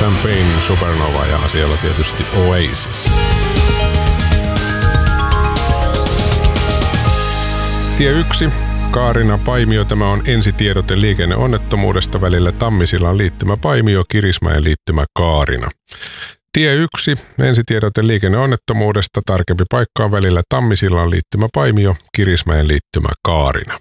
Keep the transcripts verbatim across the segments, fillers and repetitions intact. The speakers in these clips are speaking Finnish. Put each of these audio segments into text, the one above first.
Champagne Supernova ja siellä tietysti Oasis. Tie yksi. Kaarina Paimio. Tämä on ensitiedote liikenneonnettomuudesta välillä Tammisillan liittymä Paimio, Kirismäen liittymä Kaarina. Tie yksi. Ensitiedote liikenneonnettomuudesta. Tarkempi paikka on välillä Tammisillan liittymä Paimio, Kirismäen liittymä Kaarina.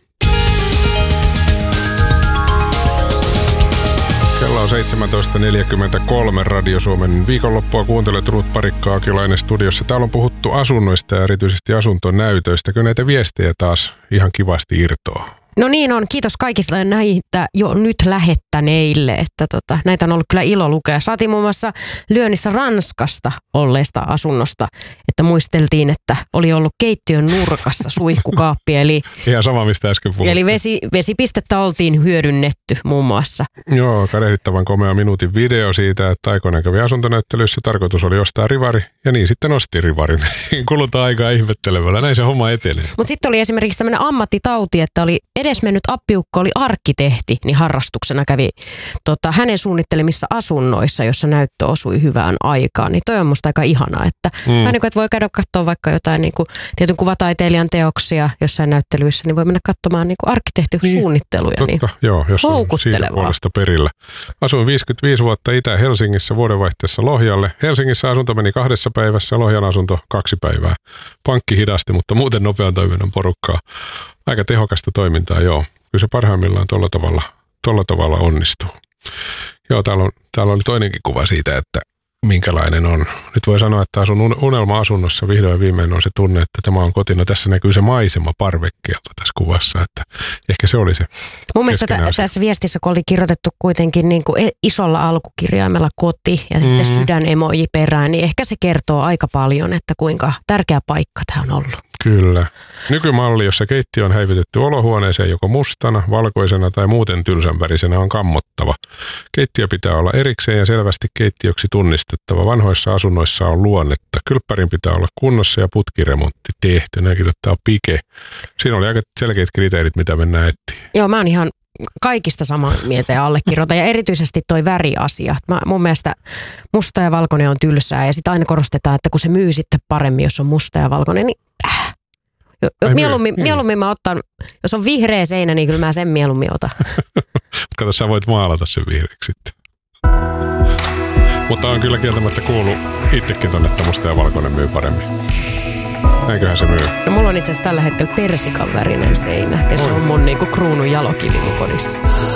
Kello on seitsemäntoista neljäkymmentäkolme. Radio Suomen viikonloppua kuuntelet Ruut Parikka-Akilainen studiossa. Täällä on puhuttu asunnoista ja erityisesti asuntonäytöistä. Kyllä näitä viestejä taas ihan kivasti irtoaa. No niin on. Kiitos kaikille näitä jo nyt lähettäneille. Että tota, näitä on ollut kyllä ilo lukea. Saatiin muun muassa Lyönissä Ranskasta olleesta asunnosta, että muisteltiin, että oli ollut keittiön nurkassa suihkukaappi. Eli, ihan sama, mistä äsken puhuttiin. Eli vesi, vesipistettä oltiin hyödynnetty muun muassa. Joo, kadehdittavan komea minuutin video siitä, että aikoinaan kävi asuntonäyttelyssä. Tarkoitus oli ostaa rivari ja niin sitten osti rivarin. Kulutaan aikaa ihmettelemällä. Näin se homma etenee. Mutta sitten oli esimerkiksi tämmöinen ammattitauti, että oli edesmennyt appiukko oli arkkitehti, niin harrastuksena kävi tota, hänen suunnittelemissa asunnoissa, jossa näyttö osui hyvään aikaan. Niin toi on musta aika ihanaa, että, mm. niin kuin, että voi käydä katsoa vaikka jotain niin kuin, tietyn kuvataiteilijan teoksia jossain näyttelyissä, niin voi mennä katsomaan niin arkkitehtisuunnitteluja. Niin, totta, niin joo, jos on siitä puolesta perillä. Asuin viisikymmentäviisi vuotta Itä-Helsingissä vuodenvaihteessa Lohjalle. Helsingissä asunto meni kahdessa päivässä, Lohjan asunto kaksi päivää. Pankki hidasti, mutta muuten nopean toiminnan porukkaa. Aika tehokasta toimintaa, joo. Kyllä se parhaimmillaan tuolla tavalla, tolla tavalla onnistuu. Joo, täällä, on, täällä oli toinenkin kuva siitä, että minkälainen on. Nyt voi sanoa, että asun unelma-asunnossa vihdoin ja viimein on se tunne, että tämä on kotina. Tässä näkyy se maisema parvekkeelta tässä kuvassa, että ehkä se oli se. Mun mielestä t- tässä viestissä, kun oli kirjoitettu kuitenkin niin kuin isolla alkukirjaimella koti ja sitten mm-hmm. sydänemoji perään, niin ehkä se kertoo aika paljon, että kuinka tärkeä paikka tämä on ollut. Kyllä. Nykymalli, jossa keittiö on häivytetty olohuoneeseen joko mustana, valkoisena tai muuten tylsän värisenä, on kammottava. Keittiö pitää olla erikseen ja selvästi keittiöksi tunnistettava. Vanhoissa asunnoissa on luonnetta. Kylppärin pitää olla kunnossa ja putkiremontti tehty. Nämä kirjoittaa Pike. Siinä oli aika selkeät kriteerit, mitä mennään etsiä. Joo, mä oon ihan kaikista samaa mieltä ja allekirjoitan. Ja erityisesti toi väriasia. Mä, mun mielestä musta ja valkoinen on tylsää ja sitten aina korostetaan, että kun se myy sitten paremmin, jos on musta ja valkoinen, niin äh. Ai mieluummin, mieluummin mä otan, jos on vihreä seinä, niin kyllä mä sen mieluummin otan. Kato, sä voit maalata sen vihreäksi sitten. Mutta on kyllä kieltämättä kuullut itsekin tonne, että musta ja valkoinen myy paremmin. Näinköhän se myy? No mulla on itse asiassa tällä hetkellä persikan värinen seinä ja se on mun niinku kruunun jalokivi mun kodissa.